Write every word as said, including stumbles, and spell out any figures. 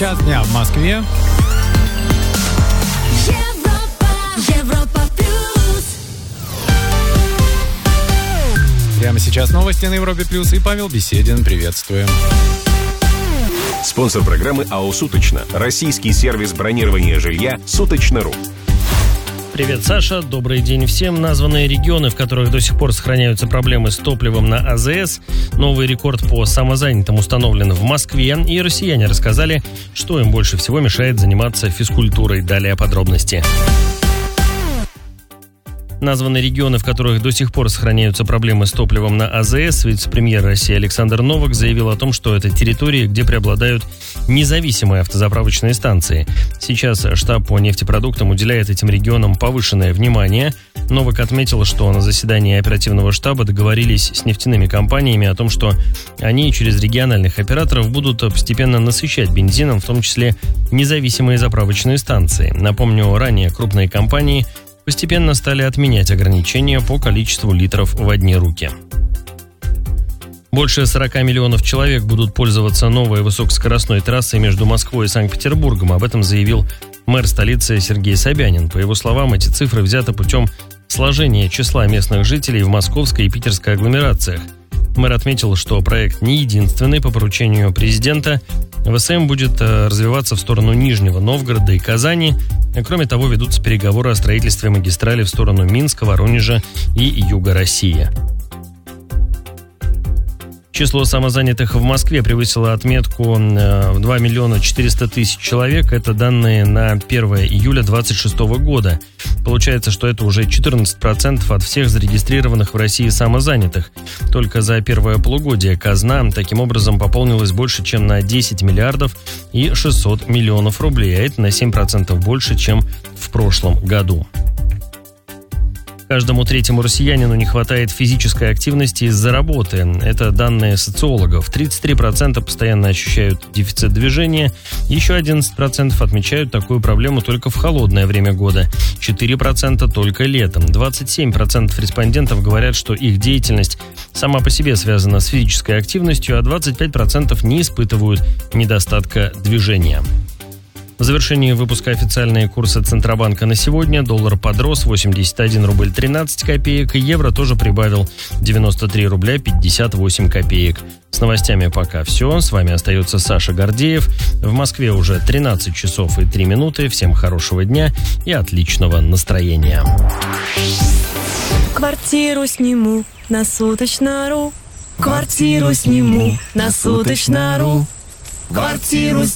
Час дня в Москве. Прямо сейчас новости на Европе Плюс и Павел Беседин. Приветствуем. Спонсор программы АО «Суточно». Российский сервис бронирования жилья «Суточно.ру». Привет, Саша. Добрый день всем. Названные регионы, в которых до сих пор сохраняются проблемы с топливом на АЗС. Новый рекорд по самозанятым установлен в Москве. И россияне рассказали, что им больше всего мешает заниматься физкультурой. Далее подробности. Названы регионы, в которых до сих пор сохраняются проблемы с топливом на АЗС. Вице-премьер России Александр Новак заявил о том, что это территории, где преобладают независимые автозаправочные станции. Сейчас штаб по нефтепродуктам уделяет этим регионам повышенное внимание. Новак отметил, что на заседании оперативного штаба договорились с нефтяными компаниями о том, что они через региональных операторов будут постепенно насыщать бензином, в том числе независимые заправочные станции. Напомню, ранее крупные компании постепенно стали отменять ограничения по количеству литров в одни руки. Больше сорок миллионов человек будут пользоваться новой высокоскоростной трассой между Москвой и Санкт-Петербургом. Об этом заявил мэр столицы Сергей Собянин. По его словам, эти цифры взяты путем сложения числа местных жителей в московской и питерской агломерациях. Мэр отметил, что проект не единственный. По поручению президента ВСМ будет развиваться в сторону Нижнего Новгорода и Казани. Кроме того, ведутся переговоры о строительстве магистрали в сторону Минска, Воронежа и юга России. Число самозанятых в Москве превысило отметку в два миллиона четыреста тысяч человек. Это данные на первое июля двадцать шестого года. Получается, что это уже четырнадцать процентов от всех зарегистрированных в России самозанятых. Только за первое полугодие казна таким образом пополнилась больше, чем на десять миллиардов и шестьсот миллионов рублей. А это на семь процентов больше, чем в прошлом году. Каждому третьему россиянину не хватает физической активности из-за работы. Это данные социологов. тридцать три процента постоянно ощущают дефицит движения. Еще одиннадцать процентов отмечают такую проблему только в холодное время года. четыре процента только летом. двадцать семь процентов респондентов говорят, что их деятельность сама по себе связана с физической активностью, а двадцать пять процентов не испытывают недостатка движения. В завершении выпуска официальные курсы Центробанка на сегодня. Доллар подрос восемьдесят один рубль тринадцать копеек. Евро тоже прибавил девяносто три рубля пятьдесят восемь копеек. С новостями пока все. С вами остается Саша Гордеев. В Москве уже тринадцать часов и три минуты. Всем хорошего дня и отличного настроения. Квартиру сниму на Суточно.ру. Квартиру сниму на Суточно.ру. Квартиру